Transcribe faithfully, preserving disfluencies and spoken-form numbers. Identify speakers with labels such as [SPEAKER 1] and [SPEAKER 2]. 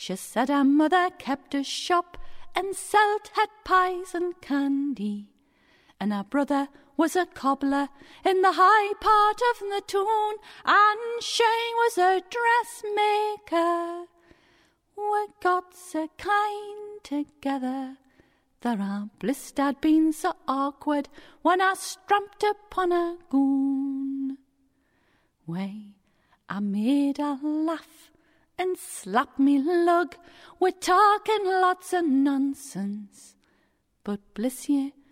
[SPEAKER 1] She said her mother kept a shop and sold her pies and candy, and her brother was a cobbler in the high part of the town, and she was a dressmaker. We got so kind together that our bliss had been so awkward when I stramped upon her goon. Way I made her laugh and slap me lug with talking lots of nonsense, but bliss ye,